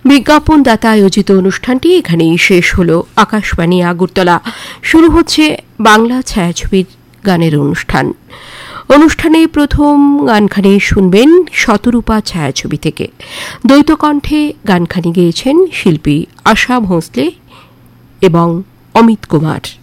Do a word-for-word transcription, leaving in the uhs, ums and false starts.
বিজ্ঞাপনদাতা আয়োজিত অনুষ্ঠানটি এখানেই শেষ হল। আকাশবাণী আগরতলা। শুরু হচ্ছে বাংলা ছায়াছবির গানের অনুষ্ঠান। অনুষ্ঠানে প্রথম গানখানি শুনবেন শতরূপা ছায়াছবি থেকে। দ্বৈতকণ্ঠে গানখানি গেয়েছেন শিল্পী আশা ভোঁসলে এবং অমিত কুমার।